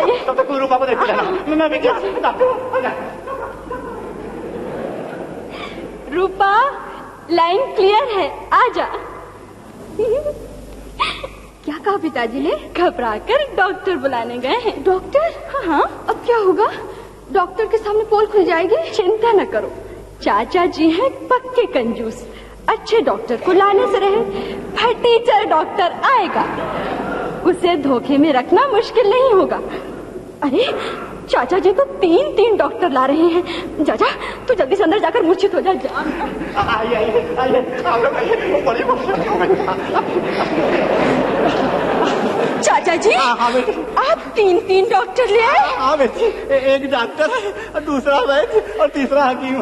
आइए। तब तक रूपा को देख लेना, मैं भी रूपा, लाइन क्लियर है, आजा। क्या कहा पिताजी ने? घबराकर डॉक्टर बुलाने गए हैं। डॉक्टर? हाँ, अब क्या होगा? डॉक्टर के सामने पोल खुल जाएगी। चिंता न करो, चाचा जी हैं पक्के कंजूस, अच्छे डॉक्टर को लाने से रहे। फटीचर डॉक्टर आएगा, उसे धोखे में रखना मुश्किल नहीं होगा। अरे चाचा जी तो 3 डॉक्टर ला रहे हैं। जा तू जल्दी से अंदर जाकर मूर्छित हो जा। आइए, आप लोग आइए। चाचा जी, आप 3 डॉक्टर ले आए? हाँ बेटी, एक डॉक्टर है, दूसरा वैद्य और तीसरा हकीम।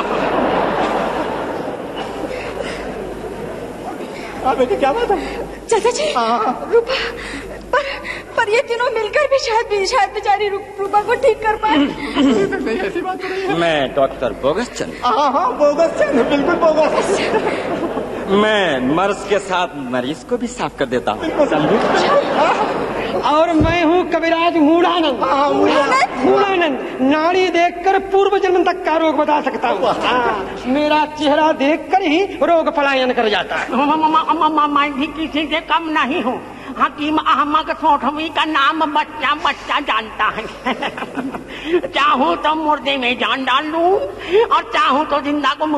हाँ बेटी, क्या बात है? चाचा जी, रूपा, पर ये तीनों मिलकर भी शायद बेचारी रूपा को ठीक कर पाए। नहीं, ऐसी बात नहीं है। मैं डॉक्टर बोगस चंद। हाँ, बोगस चंद, बिल्कुल बोगस। मैं मर्ज के साथ मरीज को भी साफ कर देता हूँ, समझे? और मैं हूँ कविराज मूढ़ानंद। मूढ़ानंद नाड़ी देखकर पूर्व जन्म तक का रोग बता सकता हूँ। मेरा चेहरा देखकर ही रोग पलायन कर जाता है। मैं भी किसी से कम नहीं हूँ। हकीम अहमद सोठवी का नाम बच्चा जानता है। चाहूँ तो मुर्दे में जान डाल लूं और चाहूँ तो जिंदा को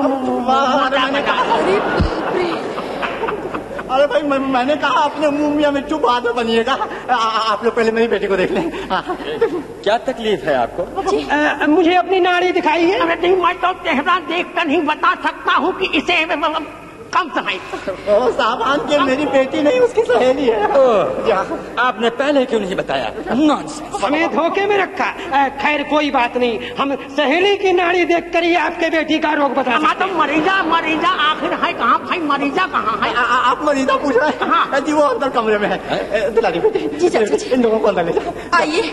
अरे भाई, मैंने कहा अपने मुंह या मिट्टू बाद में बनिएगा। आप लोग पहले मेरी बेटी को देख लें। क्या तकलीफ है आपको? मुझे अपनी नाड़ी दिखाइए। अरे नहीं, मैं तो चेहरा देखकर ही बता सकता हूँ कि इसे कम समय। सामान के मेरी बेटी नहीं, उसकी सहेली है। आपने पहले क्यों नहीं बताया? नॉनसेंस। हमें धोखे में रखा। खैर कोई बात नहीं, हम सहेली की नाड़ी देखकर ही आपके बेटी का रोग बता सकते हैं। तो मरीजा आखिर है कहाँ भाई? मरीजा कहाँ है? आप मरीजा पूछ रहे हैं? हाँ जी, वो अंदर कमरे में है। दिला दी बेटी। जी, इन लोगों को अंदर ले जाओ। आइए।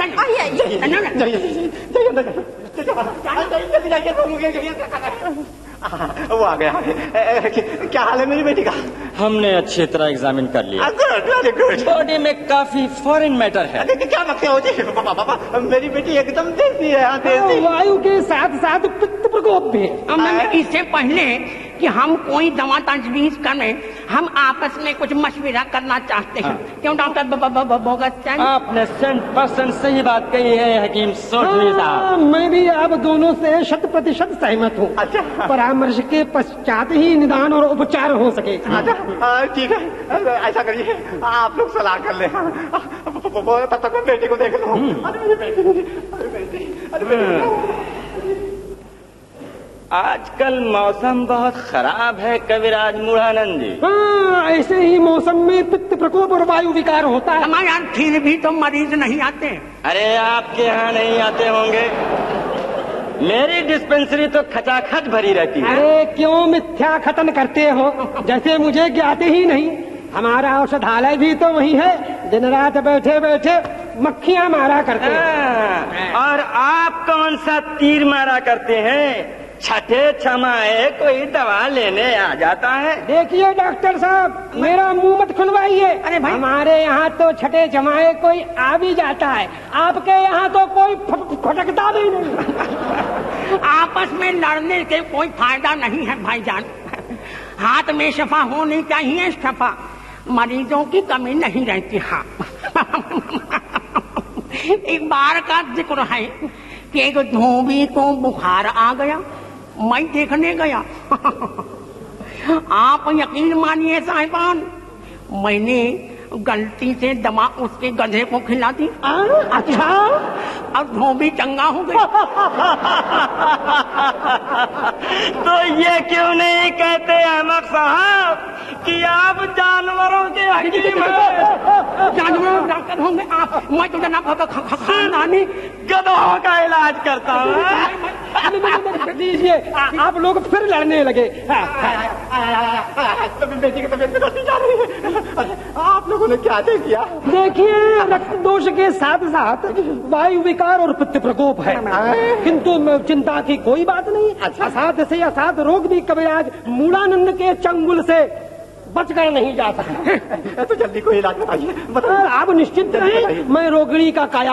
वो आ गया। क्या हाल है मेरी बेटी का? हमने अच्छी तरह एग्जामिन कर लिया। गुड। बॉडी में काफी फॉरेन मैटर है। क्या मसला हो जी? पापा, मेरी बेटी एकदम देसी है। देसी वायु के साथ साथ पित्त प्रकोप भी। इससे पहले कि हम कोई दवा तजवीज करें, हम आपस में कुछ मशविरा करना चाहते हैं। क्यों डॉक्टर बोगस चंद? आपने 100% सही बात कही है हकीम सोठवी साहब। मैं भी आप दोनों से 100% सहमत हूँ। अच्छा, परामर्श के पश्चात ही निदान और उपचार हो सके। अच्छा, ठीक है, ऐसा करिए, आप लोग सलाह कर ले। तब तक मैं बेटी को देख लूँ। आजकल मौसम बहुत खराब है कविराज मूढ़ानंद जी। हाँ, ऐसे ही मौसम में पित्त प्रकोप और वायु विकार होता है। हमारे यहाँ फिर भी तो मरीज नहीं आते। अरे आपके यहाँ नहीं आते होंगे, मेरी डिस्पेंसरी तो खचाखच भरी रहती है। अरे क्यों मिथ्या खतन करते हो, जैसे मुझे ज्ञाते ही नहीं। हमारा औषधालय भी तो वही है, दिन रात बैठे बैठे मक्खियाँ मारा करते हैं। और आप कौन सा तीर मारा करते हैं? छठे छमाए कोई दवा लेने आ जाता है। देखिए डॉक्टर साहब, मेरा मुंह मत खुलवाइए। अरे भाई, हमारे यहाँ तो छठे छमाए कोई आ भी जाता है, आपके यहाँ तो कोई फटकता भी नहीं। आपस में लड़ने से कोई फायदा नहीं है भाईजान। हाथ में शफा होनी चाहिए, शफा। मरीजों की कमी नहीं रहती। हाँ, एक बार का जिक्र है कि एक धोबी को बुखार आ गया, मैं देखने गया। आप यकीन मानिए साहिबान, मैंने गलती से दवा उसके गधे को खिला दी। अच्छा, और धोबी चंगा हो गई। तो ये क्यों नहीं कहते अहमद साहब कि आप जानवरों के हकीम हैं? जानवरों डॉक्टर होंगे आप? मैं तो जनाब खानदानी गधों का इलाज करता हूँ। दीजिए, आप लोग फिर लड़ने लगे। बेटी की तबीयत बिगड़ती जा रही है। आप लोगों ने क्या किया? देखिए, रक्त दोष के साथ साथ वायु विकार और पित्त प्रकोप है, किंतु चिंता की कोई बात नहीं। असाध से असाध रोग भी कविराज मूढ़ानंद के चंगुल से बचकर नहीं जा सकता। तो जल्दी कोई इलाज बताइए। आप निश्चिंत रहें, मैं रोगिणी का काया